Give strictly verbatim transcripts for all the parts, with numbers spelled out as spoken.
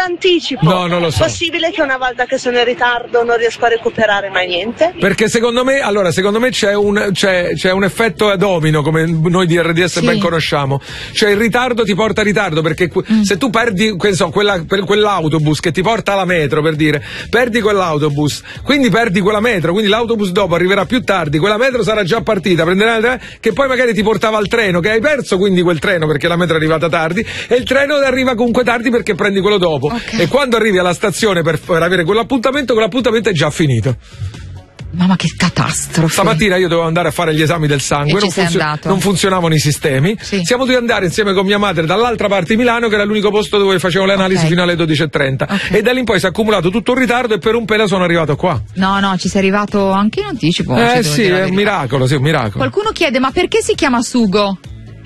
l'anticipo. No, non lo so. Possibile che una volta che sono in ritardo non riesco a recuperare mai niente? Perché secondo me, allora, secondo me c'è un, c'è, c'è un effetto a domino, come noi di R D S sì. ben conosciamo. Cioè il ritardo ti porta a ritardo, perché mm. se tu perdi, che so, quella, quell'autobus che ti porta alla metro, per dire, perdi quell'autobus, quindi perdi quella metro, quindi l'autobus dopo arriverà più tardi, quella metro sarà già partita, prenderai la che poi magari ti portava al treno, che hai perso quindi quel treno perché la metro è arrivata tardi, e il treno arriva comunque tardi perché prendi quello dopo. Okay. E quando arrivi alla stazione per, per avere quell'appuntamento, quell'appuntamento è già finito. Mamma, che catastrofe. Stamattina io dovevo andare a fare gli esami del sangue, non, funzio- non funzionavano i sistemi. Sì. Siamo dovuti andare insieme con mia madre dall'altra parte di Milano, che era l'unico posto dove facevo le analisi okay. fino alle dodici e trenta. Okay. E da lì in poi si è accumulato tutto un ritardo e per un pelo sono arrivato qua. No, no, ci sei arrivato anche in anticipo. Eh sì, è un miracolo, sì, un miracolo. Qualcuno chiede, ma perché si chiama sugo?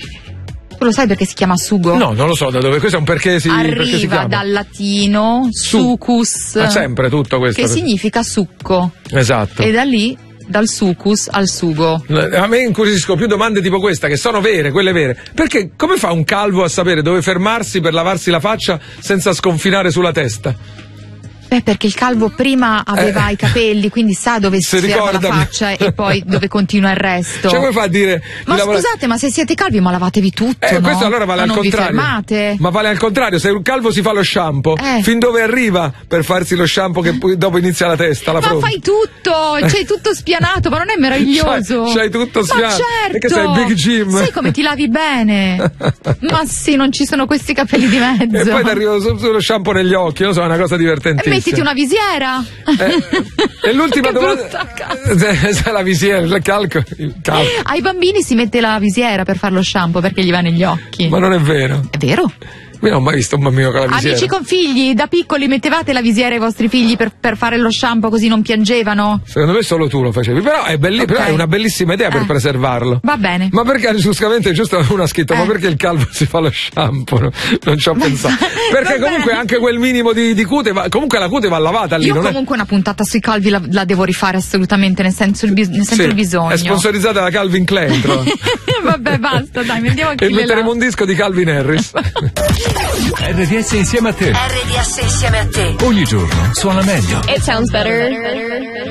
Tu lo sai perché si chiama sugo? No, non lo so da dove, questo è un perché si Arriva perché si chiama. dal latino succus. Ma sempre tutto questo. Che significa succo. Esatto. E da lì, dal succus al sugo. A me incuriosiscono più domande tipo questa, che sono vere, quelle vere. Perché come fa un calvo a sapere dove fermarsi per lavarsi la faccia senza sconfinare sulla testa? Beh, perché il calvo prima aveva eh, i capelli, quindi sa dove si ferma la faccia e poi dove continua il resto. Cioè, come fa a dire? Ma lavora... scusate, ma se siete calvi, ma lavatevi tutto, eh, no? Questo allora vale ma al non contrario. Vi fermate. Ma vale al contrario, se un calvo si fa lo shampoo, eh. fin dove arriva per farsi lo shampoo che poi dopo inizia la testa, la ma fronte? Fai tutto, c'hai tutto spianato, ma non è meraviglioso? C'hai, c'hai tutto spianato. Ma certo. Perché sei Big Jim. Sai come ti lavi bene? Ma sì, non ci sono questi capelli di mezzo. E poi ti arriva lo shampoo negli occhi, non so, è una cosa divertentissima. E mettiti una visiera. Eh, e l'ultima domanda, la visiera, il calco, il calco. Ai bambini si mette la visiera per fare lo shampoo perché gli va negli occhi. Ma non è vero. È vero? Io non ho mai visto un bambino con la visiera. Amici con figli, da piccoli mettevate la visiera ai vostri figli per, per fare lo shampoo così non piangevano? Secondo me solo tu lo facevi, però è, belli- okay. però è una bellissima idea eh. per preservarlo. Va bene. Ma perché, giustamente, giusto uno ha scritto, eh. ma perché il calvo si fa lo shampoo? No? Non ci ho pensato. Perché va comunque bene. Anche quel minimo di, di cute, va, comunque la cute va lavata lì. Io non comunque è... una puntata sui calvi la, la devo rifare assolutamente, nel senso il, bis- nel senso sì, il bisogno. È sponsorizzata da Calvin Klein. Vabbè, basta, dai, vediamo a chi e metteremo un disco di Calvin Harris. R D S insieme a te. R D S insieme a te. Ogni giorno suona meglio. It sounds better.